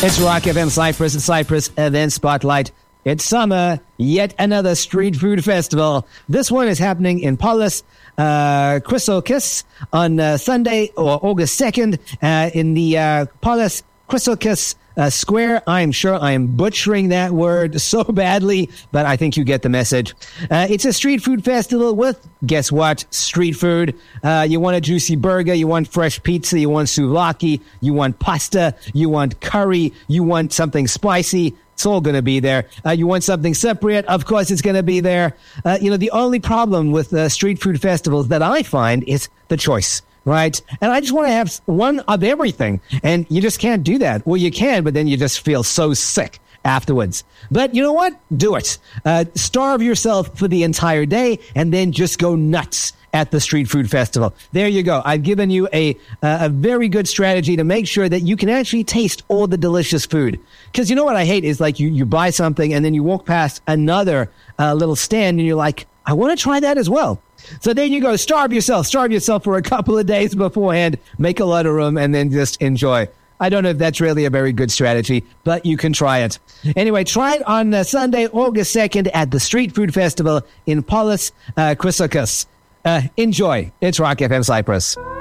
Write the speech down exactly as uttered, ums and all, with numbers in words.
It's Rock F M Cyprus and Cyprus Event Spotlight. It's summer, yet another street food festival. This one is happening in Polis, uh, Chrysochis on uh, Sunday, or August second, uh, in the uh, Polis Chrysochis uh, Square. I'm sure I'm butchering that word so badly, but I think you get the message. Uh, it's a street food festival with, guess what, street food. Uh, you want a juicy burger, you want fresh pizza, you want souvlaki, you want pasta, you want curry, you want something spicy. It's all going to be there. Uh, you want something separate? Of course, it's going to be there. Uh, you know, the only problem with uh, street food festivals that I find is the choice, right? And I just want to have one of everything. And you just can't do that. Well, you can, but then you just feel so sick afterwards. But you know what? Do it. Uh, starve yourself for the entire day and then just go nuts at the street food festival. There you go. I've given you a uh, a very good strategy to make sure that you can actually taste all the delicious food. Because you know what I hate is like you, you buy something and then you walk past another uh, little stand and you're like, I want to try that as well. So there you go. Starve yourself. Starve yourself for a couple of days beforehand. Make a lot of room and then just enjoy. I don't know if that's really a very good strategy, but you can try it. Anyway, try it on uh, Sunday, August second at the Street Food Festival in Polis, uh, Chrysochis. Uh, enjoy. It's Rock F M Cyprus.